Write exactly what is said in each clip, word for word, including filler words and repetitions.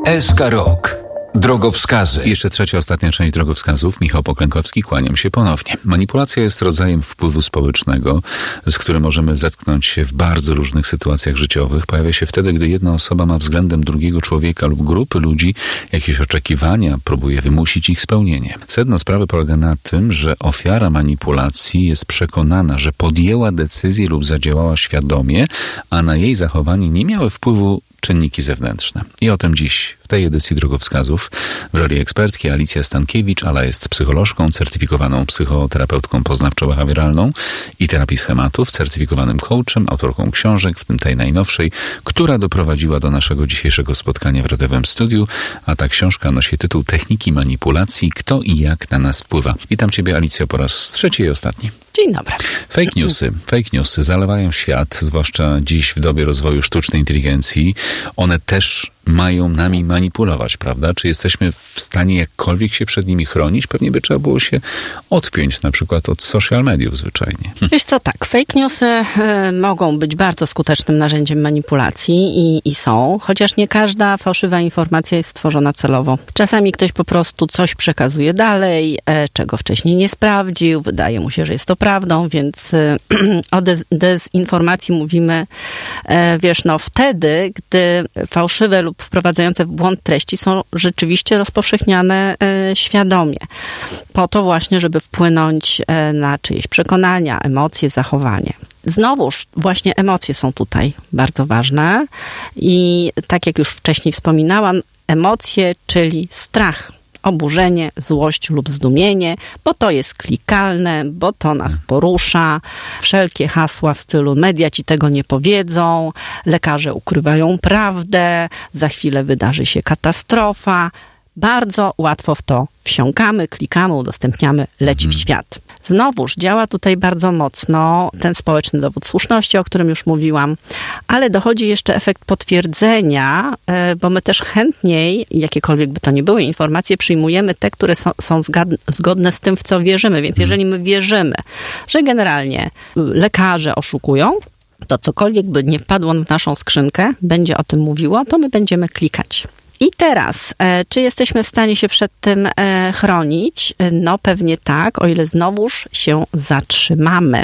S K Rok. Drogowskazy. I jeszcze trzecia, ostatnia część drogowskazów. Michał Poklękowski, kłaniam się ponownie. Manipulacja jest rodzajem wpływu społecznego, z którym możemy zetknąć się w bardzo różnych sytuacjach życiowych. Pojawia się wtedy, gdy jedna osoba ma względem drugiego człowieka lub grupy ludzi jakieś oczekiwania, próbuje wymusić ich spełnienie. Sedno sprawy polega na tym, że ofiara manipulacji jest przekonana, że podjęła decyzję lub zadziałała świadomie, a na jej zachowanie nie miały wpływu czynniki zewnętrzne. I o tym dziś w tej edycji drogowskazów w roli ekspertki Alicja Stankiewicz. Ala jest psycholożką, certyfikowaną psychoterapeutką poznawczo-behawioralną i terapii schematów, certyfikowanym coachem, autorką książek, w tym tej najnowszej, która doprowadziła do naszego dzisiejszego spotkania w radiowym studiu, a ta książka nosi tytuł Techniki manipulacji. Kto i jak na nas wpływa. Witam Ciebie, Alicjo, po raz trzeci i ostatni. Dzień dobry. Fake newsy. Fake newsy zalewają świat, zwłaszcza dziś w dobie rozwoju sztucznej inteligencji. One też mają nami manipulować, prawda? Czy jesteśmy w stanie jakkolwiek się przed nimi chronić? Pewnie by trzeba było się odpiąć na przykład od social mediów zwyczajnie. Wiesz co, tak, fake newsy y, mogą być bardzo skutecznym narzędziem manipulacji i, i są, chociaż nie każda fałszywa informacja jest stworzona celowo. Czasami ktoś po prostu coś przekazuje dalej, e, czego wcześniej nie sprawdził, wydaje mu się, że jest to prawdą, więc y, o dez, dezinformacji mówimy, e, wiesz, no wtedy, gdy fałszywe lub wprowadzające w błąd treści są rzeczywiście rozpowszechniane e, świadomie. Po to właśnie, żeby wpłynąć e, na czyjeś przekonania, emocje, zachowanie. Znowuż właśnie emocje są tutaj bardzo ważne i tak jak już wcześniej wspominałam, emocje, czyli strach, oburzenie, złość lub zdumienie, bo to jest klikalne, bo to nas porusza. Wszelkie hasła w stylu media ci tego nie powiedzą, lekarze ukrywają prawdę, za chwilę wydarzy się katastrofa. Bardzo łatwo w to wsiąkamy, klikamy, udostępniamy, leci w świat. Znowuż działa tutaj bardzo mocno ten społeczny dowód słuszności, o którym już mówiłam, ale dochodzi jeszcze efekt potwierdzenia, bo my też chętniej, jakiekolwiek by to nie były informacje, przyjmujemy te, które są, są zgodne z tym, w co wierzymy. Więc jeżeli my wierzymy, że generalnie lekarze oszukują, to cokolwiek by nie wpadło w naszą skrzynkę, będzie o tym mówiło, to my będziemy klikać. I teraz, e, czy jesteśmy w stanie się przed tym e, chronić? No pewnie tak, o ile znowuż się zatrzymamy.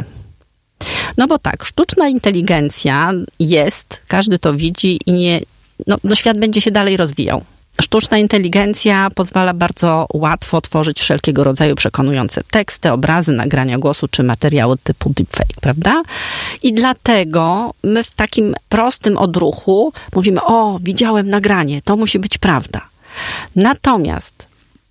No bo tak, sztuczna inteligencja jest, każdy to widzi i nie, no, no świat będzie się dalej rozwijał. Sztuczna inteligencja pozwala bardzo łatwo tworzyć wszelkiego rodzaju przekonujące teksty, obrazy, nagrania głosu czy materiały typu deepfake, prawda? I dlatego my w takim prostym odruchu mówimy, o, widziałem nagranie, to musi być prawda. Natomiast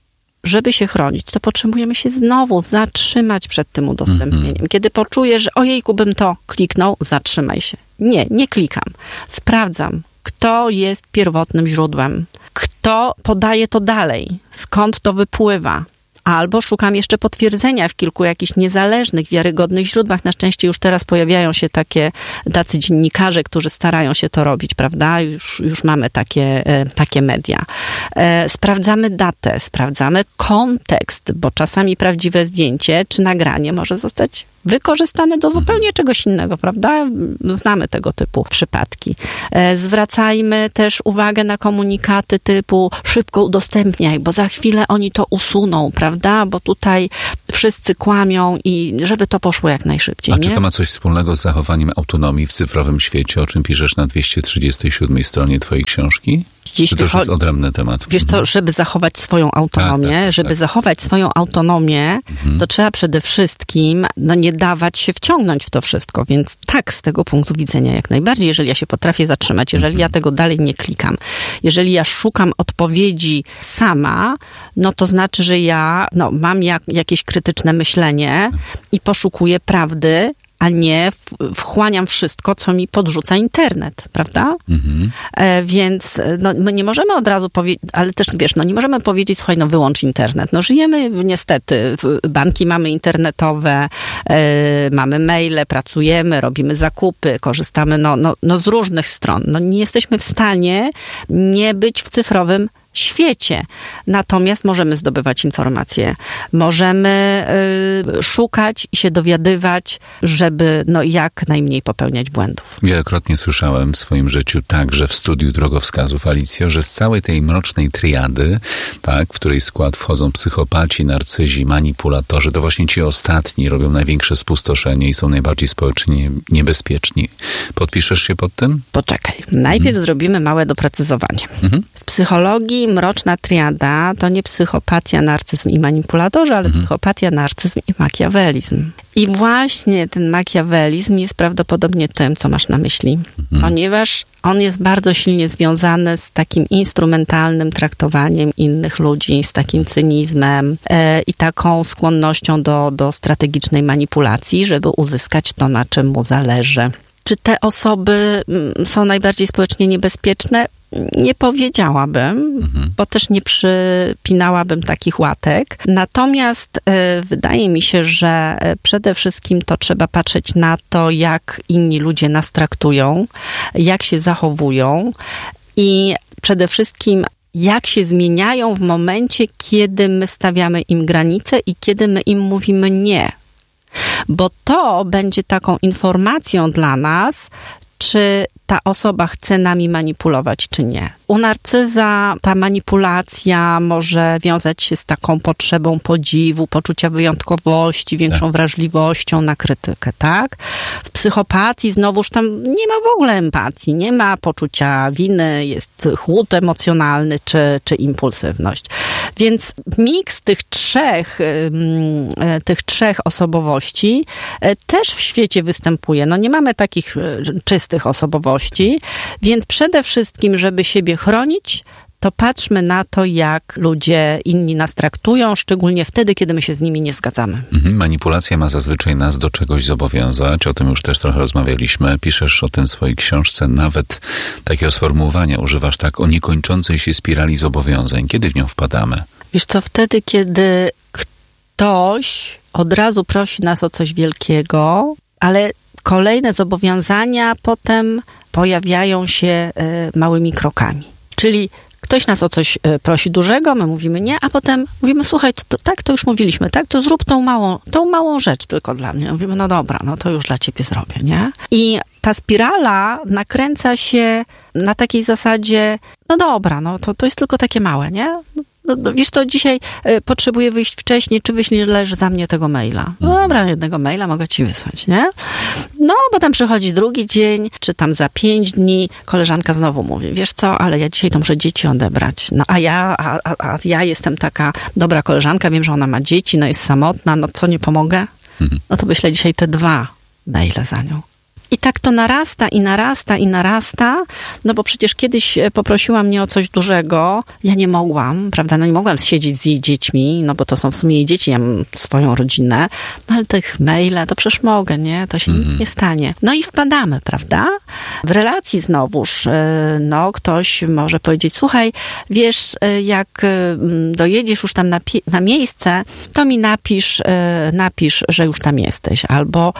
żeby się chronić, to potrzebujemy się znowu zatrzymać przed tym udostępnieniem. Mm-hmm. Kiedy poczuję, że ojejku, bym to kliknął, zatrzymaj się. Nie, nie klikam. Sprawdzam, kto jest pierwotnym źródłem, kto podaje to dalej, skąd to wypływa. Albo szukam jeszcze potwierdzenia w kilku jakichś niezależnych, wiarygodnych źródłach. Na szczęście już teraz pojawiają się takie, tacy dziennikarze, którzy starają się to robić, prawda? Już, już mamy takie, e, takie media. E, sprawdzamy datę, sprawdzamy kontekst, bo czasami prawdziwe zdjęcie czy nagranie może zostać wykorzystane do zupełnie czegoś innego, prawda? Znamy tego typu przypadki. E, zwracajmy też uwagę na komunikaty typu szybko udostępniaj, bo za chwilę oni to usuną, prawda? Bo tutaj wszyscy kłamią i żeby to poszło jak najszybciej. A nie? Czy to ma coś wspólnego z zachowaniem autonomii w cyfrowym świecie, o czym piszesz na dwieście trzydziestej siódmej stronie twojej książki? Jeśli Czy to już jest odrębny temat? Wiesz co, żeby zachować swoją autonomię, tak, tak, żeby tak. zachować swoją autonomię, mhm. to trzeba przede wszystkim no, nie dawać się wciągnąć w to wszystko. Więc tak, z tego punktu widzenia jak najbardziej, jeżeli ja się potrafię zatrzymać, jeżeli mhm. ja tego dalej nie klikam, jeżeli ja szukam odpowiedzi sama, no to znaczy, że ja no, mam jak, jakieś krytyczne myślenie i poszukuję prawdy, a nie wchłaniam wszystko, co mi podrzuca internet, prawda? Mhm. E, więc no, my nie możemy od razu powiedzieć, ale też wiesz, no nie możemy powiedzieć, słuchaj, no wyłącz internet. No żyjemy niestety, banki mamy internetowe, e, mamy maile, pracujemy, robimy zakupy, korzystamy no, no, no z różnych stron. No nie jesteśmy w stanie nie być w cyfrowym świecie. Natomiast możemy zdobywać informacje, możemy y, szukać i się dowiadywać, żeby no, jak najmniej popełniać błędów. Wielokrotnie słyszałem w swoim życiu, także w studiu drogowskazów, Alicjo, że z całej tej mrocznej triady, tak, w której skład wchodzą psychopaci, narcyzi, manipulatorzy, to właśnie ci ostatni robią największe spustoszenie i są najbardziej społecznie niebezpieczni. Podpiszesz się pod tym? Poczekaj. Najpierw mhm. zrobimy małe doprecyzowanie. Mhm. W psychologii mroczna triada to nie psychopatia, narcyzm i manipulatorzy, ale mhm. psychopatia, narcyzm i makiawelizm. I właśnie ten makiawelizm jest prawdopodobnie tym, co masz na myśli. Mhm. Ponieważ on jest bardzo silnie związany z takim instrumentalnym traktowaniem innych ludzi, z takim cynizmem e, i taką skłonnością do, do strategicznej manipulacji, żeby uzyskać to, na czym mu zależy. Czy te osoby są najbardziej społecznie niebezpieczne? Nie powiedziałabym, mhm. bo też nie przypinałabym takich łatek. Natomiast y, wydaje mi się, że przede wszystkim to trzeba patrzeć na to, jak inni ludzie nas traktują, jak się zachowują i przede wszystkim jak się zmieniają w momencie, kiedy my stawiamy im granice i kiedy my im mówimy nie. Bo to będzie taką informacją dla nas, czy ta osoba chce nami manipulować, czy nie. U narcyza ta manipulacja może wiązać się z taką potrzebą podziwu, poczucia wyjątkowości, większą tak. wrażliwością na krytykę, tak? W psychopatii znowuż tam nie ma w ogóle empatii, nie ma poczucia winy, jest chłód emocjonalny czy, czy impulsywność. Więc miks tych trzech, tych trzech osobowości też w świecie występuje. No nie mamy takich czystych osobowości, więc przede wszystkim, żeby siebie chronić, to patrzmy na to, jak ludzie inni nas traktują, szczególnie wtedy, kiedy my się z nimi nie zgadzamy. Mhm. Manipulacja ma zazwyczaj nas do czegoś zobowiązać, o tym już też trochę rozmawialiśmy. Piszesz o tym w swojej książce, nawet takiego sformułowania używasz, tak, o niekończącej się spirali zobowiązań. Kiedy w nią wpadamy? Wiesz co, wtedy, kiedy ktoś od razu prosi nas o coś wielkiego, ale kolejne zobowiązania potem pojawiają się y, małymi krokami. Czyli ktoś nas o coś y, prosi dużego, my mówimy nie, a potem mówimy, słuchaj, to, to, tak, to już mówiliśmy, tak, to zrób tą małą, tą małą rzecz tylko dla mnie. Mówimy, no dobra, no to już dla ciebie zrobię, nie? I ta spirala nakręca się na takiej zasadzie, no dobra, no to, to jest tylko takie małe, nie? No, no, wiesz co, dzisiaj y, potrzebuję wyjść wcześniej, czy wyślesz za mnie tego maila? No dobra, jednego maila mogę ci wysłać, nie? No, bo tam przychodzi drugi dzień, czy tam za pięć dni, koleżanka znowu mówi, wiesz co, ale ja dzisiaj to muszę dzieci odebrać. No, a ja, a, a, a ja jestem taka dobra koleżanka, wiem, że ona ma dzieci, no jest samotna, no co, nie pomogę? No to wyślę dzisiaj te dwa maile za nią. I tak to narasta i narasta i narasta, no bo przecież kiedyś poprosiła mnie o coś dużego, ja nie mogłam, prawda, no nie mogłam siedzieć z jej dziećmi, no bo to są w sumie jej dzieci, ja mam swoją rodzinę, no ale tych maile, to przecież mogę, nie, to się mm. nic nie stanie. No i wpadamy, prawda, w relacji znowuż, no ktoś może powiedzieć, słuchaj, wiesz, jak dojedziesz już tam na, pie- na miejsce, to mi napisz, napisz, że już tam jesteś, albo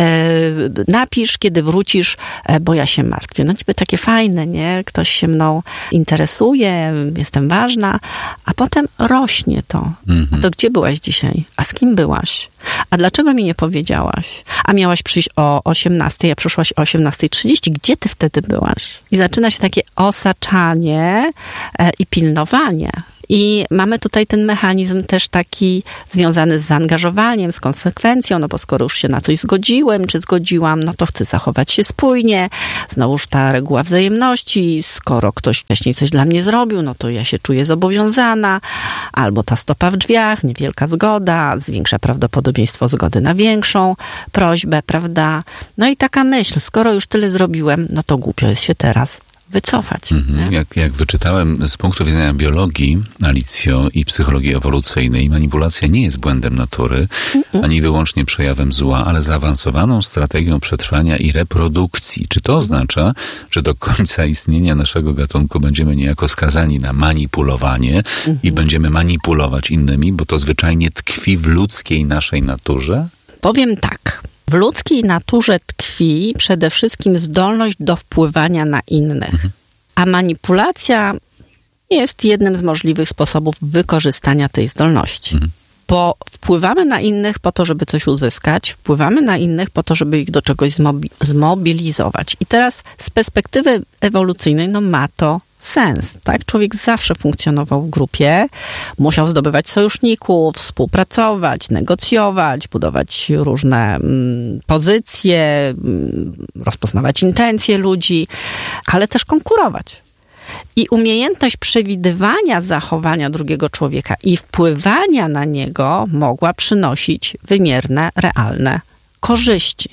napisz, kiedy wrócisz, bo ja się martwię. No niby takie fajne, nie? Ktoś się mną interesuje, jestem ważna, a potem rośnie to. Mm-hmm. A to gdzie byłaś dzisiaj? A z kim byłaś? A dlaczego mi nie powiedziałaś? A miałaś przyjść o osiemnastej, a przyszłaś o osiemnasta trzydzieści. Gdzie ty wtedy byłaś? I zaczyna się takie osaczanie e, i pilnowanie. I mamy tutaj ten mechanizm też taki związany z zaangażowaniem, z konsekwencją, no bo skoro już się na coś zgodziłem, czy zgodziłam, no to chcę zachować się spójnie. Znowuż ta reguła wzajemności, skoro ktoś wcześniej coś dla mnie zrobił, no to ja się czuję zobowiązana. Albo ta stopa w drzwiach, niewielka zgoda, zwiększa prawdopodobieństwo zgody na większą prośbę, prawda? No i taka myśl, skoro już tyle zrobiłem, no to głupio jest się teraz wycofać. Mhm. Jak, jak wyczytałem z punktu widzenia biologii, Alicjo, i psychologii ewolucyjnej, manipulacja nie jest błędem natury, Mm-mm. ani wyłącznie przejawem zła, ale zaawansowaną strategią przetrwania i reprodukcji. Czy to oznacza, że do końca istnienia naszego gatunku będziemy niejako skazani na manipulowanie mm-hmm. i będziemy manipulować innymi, bo to zwyczajnie tkwi w ludzkiej naszej naturze? Powiem tak. W ludzkiej naturze tkwi przede wszystkim zdolność do wpływania na innych. Mhm. A manipulacja jest jednym z możliwych sposobów wykorzystania tej zdolności. Mhm. Bo wpływamy na innych po to, żeby coś uzyskać, wpływamy na innych po to, żeby ich do czegoś zmobi- zmobilizować. I teraz z perspektywy ewolucyjnej, no ma to sens, tak? Człowiek zawsze funkcjonował w grupie, musiał zdobywać sojuszników, współpracować, negocjować, budować różne mm, pozycje, mm, rozpoznawać intencje ludzi, ale też konkurować. I umiejętność przewidywania zachowania drugiego człowieka i wpływania na niego mogła przynosić wymierne, realne korzyści.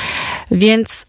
Więc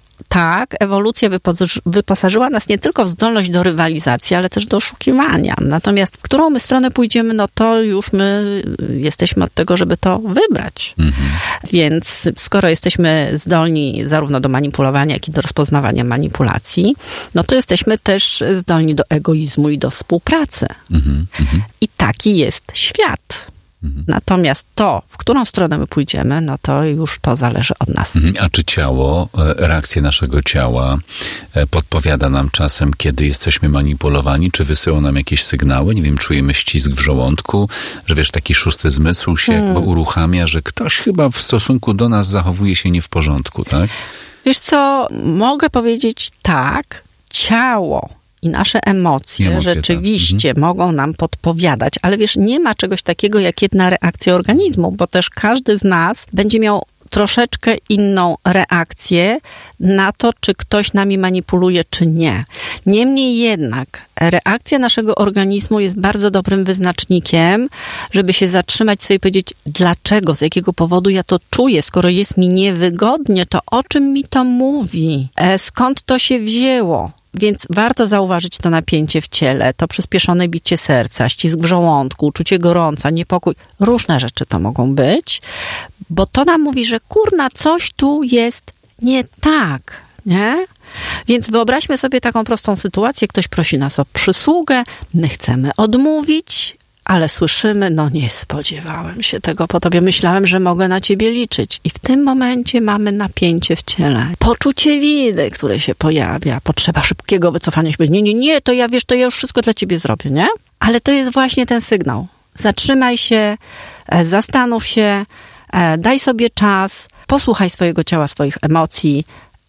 tak, ewolucja wyposażyła nas nie tylko w zdolność do rywalizacji, ale też do oszukiwania. Natomiast w którą my stronę pójdziemy, no to już my jesteśmy od tego, żeby to wybrać. Mhm. Więc skoro jesteśmy zdolni zarówno do manipulowania, jak i do rozpoznawania manipulacji, no to jesteśmy też zdolni do egoizmu i do współpracy. Mhm. Mhm. I taki jest świat. Mhm. Natomiast to, w którą stronę my pójdziemy, no to już to zależy od nas. A czy ciało, reakcja naszego ciała podpowiada nam czasem, kiedy jesteśmy manipulowani? Czy wysyła nam jakieś sygnały? Nie wiem, czujemy ścisk w żołądku, że wiesz, taki szósty zmysł się hmm. jakby uruchamia, że ktoś chyba w stosunku do nas zachowuje się nie w porządku, tak? Wiesz co, mogę powiedzieć tak, ciało i nasze emocje, emocje rzeczywiście tak. mhm. mogą nam podpowiadać, ale wiesz, nie ma czegoś takiego jak jedna reakcja organizmu, bo też każdy z nas będzie miał troszeczkę inną reakcję na to, czy ktoś nami manipuluje, czy nie. Niemniej jednak reakcja naszego organizmu jest bardzo dobrym wyznacznikiem, żeby się zatrzymać sobie i powiedzieć, dlaczego, z jakiego powodu ja to czuję, skoro jest mi niewygodnie, to o czym mi to mówi, e, skąd to się wzięło. Więc warto zauważyć to napięcie w ciele, to przyspieszone bicie serca, ścisk w żołądku, uczucie gorąca, niepokój. Różne rzeczy to mogą być, bo to nam mówi, że kurna, coś tu jest nie tak, nie? Więc wyobraźmy sobie taką prostą sytuację, ktoś prosi nas o przysługę, my chcemy odmówić, ale słyszymy, no nie spodziewałem się tego po tobie, myślałem, że mogę na ciebie liczyć. I w tym momencie mamy napięcie w ciele. Poczucie winy, które się pojawia, potrzeba szybkiego wycofania się. Nie, nie, nie, to ja wiesz, to ja już wszystko dla ciebie zrobię, nie? Ale to jest właśnie ten sygnał. Zatrzymaj się, zastanów się, daj sobie czas, posłuchaj swojego ciała, swoich emocji,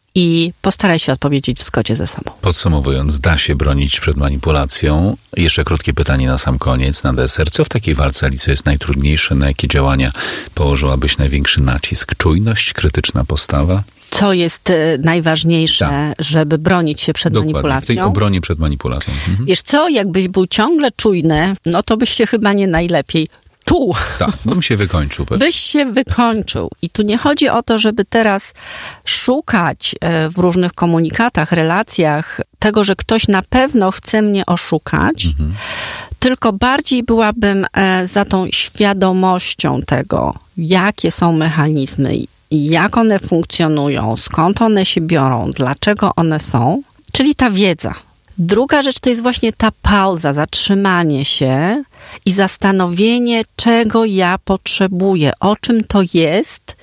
i postaraj się odpowiedzieć w zgodzie ze sobą. Podsumowując, da się bronić przed manipulacją. Jeszcze krótkie pytanie na sam koniec, na deser. Co w takiej walce, Alicjo, jest najtrudniejsze? Na jakie działania położyłabyś największy nacisk? Czujność, krytyczna postawa? Co jest y, najważniejsze, tak. żeby bronić się przed Dokładnie, manipulacją? w tej obronie przed manipulacją. Mhm. Wiesz co, jakbyś był ciągle czujny, no to byś się chyba nie najlepiej czuł. Tak, bym się wykończył. Pewnie. Byś się wykończył. I tu nie chodzi o to, żeby teraz szukać w różnych komunikatach, relacjach tego, że ktoś na pewno chce mnie oszukać, mhm. tylko bardziej byłabym za tą świadomością tego, jakie są mechanizmy, jak one funkcjonują, skąd one się biorą, dlaczego one są, czyli ta wiedza. Druga rzecz to jest właśnie ta pauza, zatrzymanie się i zastanowienie, czego ja potrzebuję, o czym to jest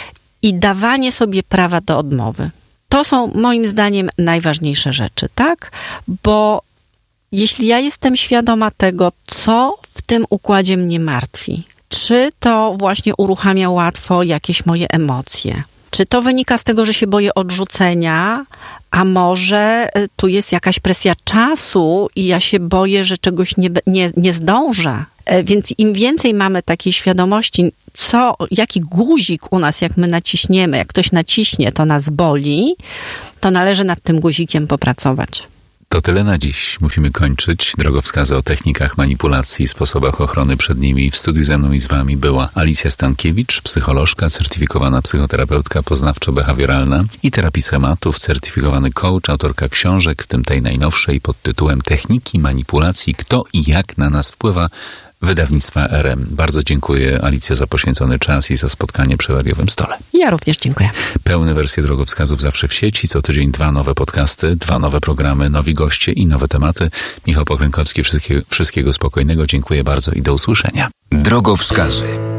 i dawanie sobie prawa do odmowy. To są moim zdaniem najważniejsze rzeczy, tak? Bo jeśli ja jestem świadoma tego, co w tym układzie mnie martwi, czy to właśnie uruchamia łatwo jakieś moje emocje, czy to wynika z tego, że się boję odrzucenia, a może tu jest jakaś presja czasu i ja się boję, że czegoś nie, nie, nie zdążę. Więc im więcej mamy takiej świadomości, co, jaki guzik u nas, jak my naciśniemy, jak ktoś naciśnie, to nas boli, to należy nad tym guzikiem popracować. To tyle na dziś. Musimy kończyć. Drogowskazy o technikach manipulacji i sposobach ochrony przed nimi. W studiu ze mną i z wami była Alicja Stankiewicz, psycholożka, certyfikowana psychoterapeutka poznawczo-behawioralna i terapii schematów, certyfikowany coach, autorka książek, w tym tej najnowszej pod tytułem Techniki manipulacji. Kto i jak na nas wpływa? Wydawnictwa R M. Bardzo dziękuję, Alicja, za poświęcony czas i za spotkanie przy radiowym stole. Ja również dziękuję. Pełne wersje drogowskazów zawsze w sieci. Co tydzień dwa nowe podcasty, dwa nowe programy, nowi goście i nowe tematy. Michał Poklękowski, wszystkiego, wszystkiego spokojnego. Dziękuję bardzo i do usłyszenia. Drogowskazy.